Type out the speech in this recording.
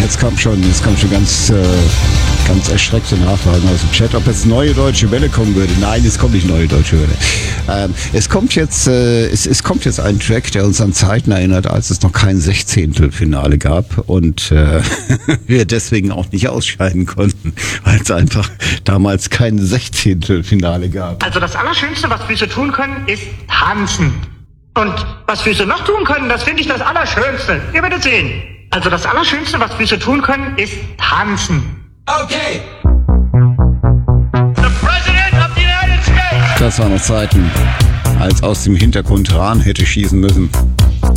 jetzt kam schon ganz erschreckte Nachfragen aus dem Chat, ob jetzt neue Deutsche Welle kommen würde. Nein, es kommt nicht neue Deutsche Welle. Es kommt jetzt ein Track, der uns an Zeiten erinnert, als es noch kein Sechzehntelfinale gab und wir deswegen auch nicht ausscheiden konnten, weil es einfach damals kein Sechzehntelfinale gab. Also das Allerschönste, was Füße tun können, ist tanzen. Und was Füße noch tun können, das finde ich das Allerschönste. Ihr werdet sehen. Also das Allerschönste, was Füße tun können, ist tanzen. Okay. The President of the United States. Das waren noch Zeiten, als aus dem Hintergrund Rahn hätte schießen müssen.